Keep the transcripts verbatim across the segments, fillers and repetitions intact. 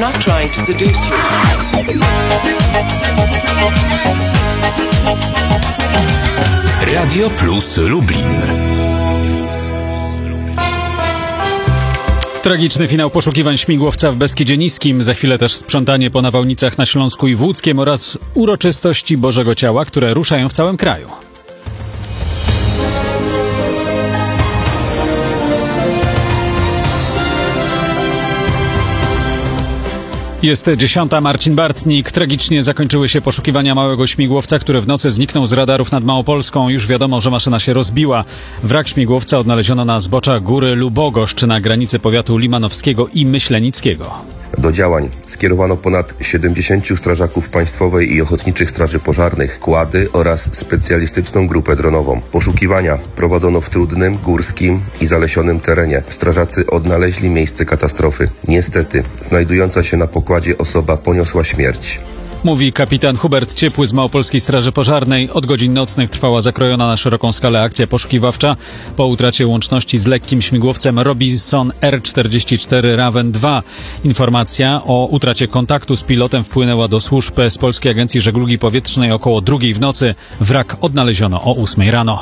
not trying to seduce you. Radio Plus Lublin. Tragiczny finał poszukiwań śmigłowca w Beskidzie Niskim, za chwilę też sprzątanie po nawałnicach na Śląsku i w Łódzkiem oraz uroczystości Bożego Ciała, które ruszają w całym kraju. Jest dziesiąta. Marcin Bartnik. Tragicznie zakończyły się poszukiwania małego śmigłowca, który w nocy zniknął z radarów nad Małopolską. Już wiadomo, że maszyna się rozbiła. Wrak śmigłowca odnaleziono na zboczach góry Lubogoszcz na granicy powiatu limanowskiego i myślenickiego. Do działań skierowano ponad siedemdziesięciu strażaków Państwowej i Ochotniczych Straży Pożarnych, kłady oraz specjalistyczną grupę dronową. Poszukiwania prowadzono w trudnym, górskim i zalesionym terenie. Strażacy odnaleźli miejsce katastrofy. Niestety, znajdująca się na pokładzie osoba poniosła śmierć. Mówi kapitan Hubert Ciepły z Małopolskiej Straży Pożarnej. Od godzin nocnych trwała zakrojona na szeroką skalę akcja poszukiwawcza. Po utracie łączności z lekkim śmigłowcem Robinson R czterdzieści cztery Raven dwa. Informacja o utracie kontaktu z pilotem wpłynęła do służb z Polskiej Agencji Żeglugi Powietrznej około drugiej w nocy. Wrak odnaleziono o ósmej rano.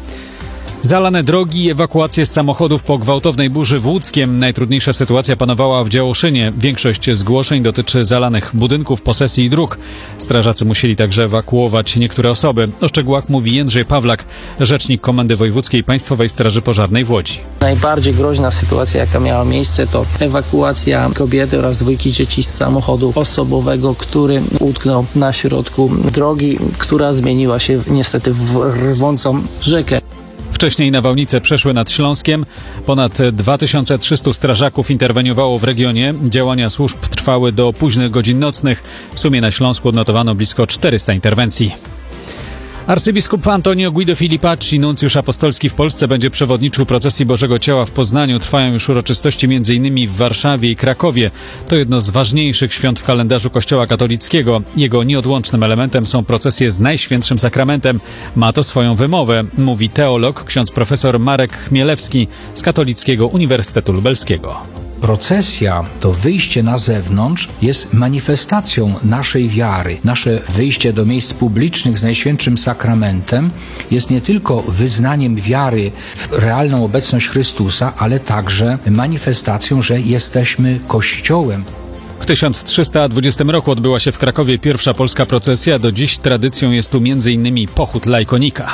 Zalane drogi i ewakuacje z samochodów po gwałtownej burzy w Łódzkiem. Najtrudniejsza sytuacja panowała w Działoszynie. Większość zgłoszeń dotyczy zalanych budynków, posesji i dróg. Strażacy musieli także ewakuować niektóre osoby. O szczegółach mówi Jędrzej Pawlak, rzecznik Komendy Wojewódzkiej Państwowej Straży Pożarnej w Łodzi. Najbardziej groźna sytuacja, jaka miała miejsce, to ewakuacja kobiety oraz dwójki dzieci z samochodu osobowego, który utknął na środku drogi, która zmieniła się niestety w rwącą rzekę. Wcześniej nawałnice przeszły nad Śląskiem. Ponad dwa tysiące trzysta strażaków interweniowało w regionie. Działania służb trwały do późnych godzin nocnych. W sumie na Śląsku odnotowano blisko czterysta interwencji. Arcybiskup Antonio Guido Filipacci, nuncjusz apostolski w Polsce, będzie przewodniczył procesji Bożego Ciała w Poznaniu. Trwają już uroczystości m.in. w Warszawie i Krakowie. To jedno z ważniejszych świąt w kalendarzu Kościoła katolickiego. Jego nieodłącznym elementem są procesje z Najświętszym Sakramentem. Ma to swoją wymowę, mówi teolog, ksiądz profesor Marek Chmielewski z Katolickiego Uniwersytetu Lubelskiego. Procesja, to wyjście na zewnątrz, jest manifestacją naszej wiary. Nasze wyjście do miejsc publicznych z Najświętszym Sakramentem jest nie tylko wyznaniem wiary w realną obecność Chrystusa, ale także manifestacją, że jesteśmy Kościołem. W tysiąc trzysta dwudziestym roku odbyła się w Krakowie pierwsza polska procesja. Do dziś tradycją jest tu m.in. pochód lajkonika.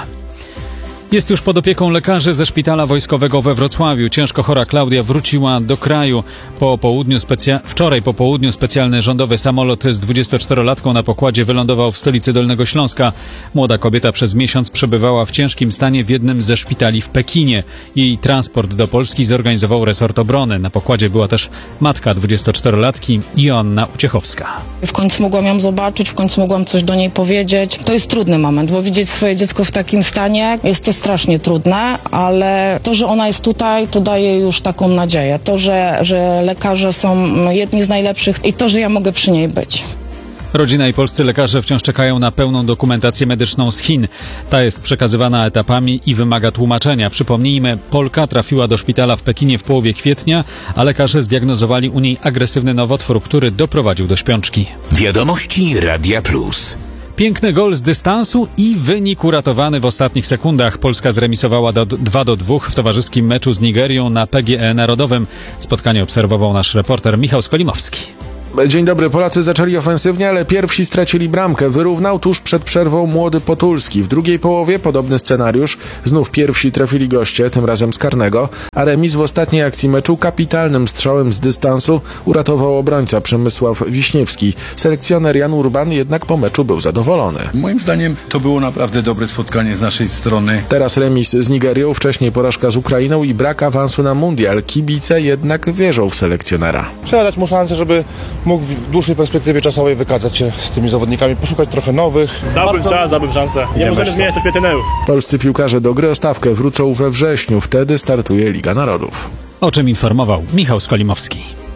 Jest już pod opieką lekarzy ze szpitala wojskowego we Wrocławiu. Ciężko chora Klaudia wróciła do kraju. Po południu specja... Wczoraj po południu specjalny rządowy samolot z dwudziestoczterolatką na pokładzie wylądował w stolicy Dolnego Śląska. Młoda kobieta przez miesiąc przebywała w ciężkim stanie w jednym ze szpitali w Pekinie. Jej transport do Polski zorganizował resort obrony. Na pokładzie była też matka dwudziestoczterolatki Joanna Uciechowska. W końcu mogłam ją zobaczyć, w końcu mogłam coś do niej powiedzieć. To jest trudny moment, bo widzieć swoje dziecko w takim stanie jest to strasznie trudne, ale to, że ona jest tutaj, to daje już taką nadzieję. To, że, że lekarze są jedni z najlepszych i to, że ja mogę przy niej być. Rodzina i polscy lekarze wciąż czekają na pełną dokumentację medyczną z Chin. Ta jest przekazywana etapami i wymaga tłumaczenia. Przypomnijmy, Polka trafiła do szpitala w Pekinie w połowie kwietnia, a lekarze zdiagnozowali u niej agresywny nowotwór, który doprowadził do śpiączki. Wiadomości Radia Plus. Piękny gol z dystansu i wynik uratowany w ostatnich sekundach. Polska zremisowała do dwa do dwóch w towarzyskim meczu z Nigerią na P G E Narodowym. Spotkanie obserwował nasz reporter Michał Skolimowski. Dzień dobry. Polacy zaczęli ofensywnie, ale pierwsi stracili bramkę. Wyrównał tuż przed przerwą młody Potulski. W drugiej połowie podobny scenariusz. Znów pierwsi trafili goście, tym razem z karnego, a remis w ostatniej akcji meczu kapitalnym strzałem z dystansu uratował obrońca Przemysław Wiśniewski. Selekcjoner Jan Urban jednak po meczu był zadowolony. Moim zdaniem to było naprawdę dobre spotkanie z naszej strony. Teraz remis z Nigerią, wcześniej porażka z Ukrainą i brak awansu na mundial. Kibice jednak wierzą w selekcjonera. Trzeba dać mu szansę, żeby mógł w dłuższej perspektywie czasowej wykazać się z tymi zawodnikami, poszukać trochę nowych. Dałbym czas, dałbym szansę. Nie możemy zmieniać co chwilę nerwów. Polscy piłkarze do gry o stawkę wrócą we wrześniu. Wtedy startuje Liga Narodów. O czym informował Michał Skolimowski.